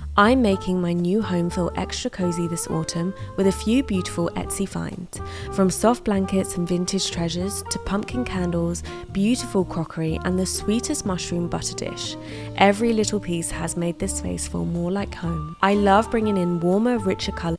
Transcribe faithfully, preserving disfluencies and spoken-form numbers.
I'm making my new home feel extra cozy this autumn with a few beautiful Etsy finds. From soft blankets and vintage treasures to pumpkin candles, beautiful crockery and the sweetest mushroom butter dish. Every little piece has made this space feel more like home. I love bringing in warmer, richer colours